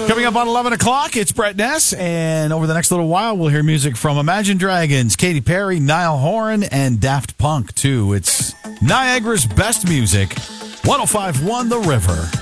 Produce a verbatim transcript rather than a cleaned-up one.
Coming up on eleven o'clock, it's Brett Ness, and over the next little while, we'll hear music from Imagine Dragons, Katy Perry, Niall Horan, and Daft Punk, too. It's Niagara's best music, one oh five point one The River.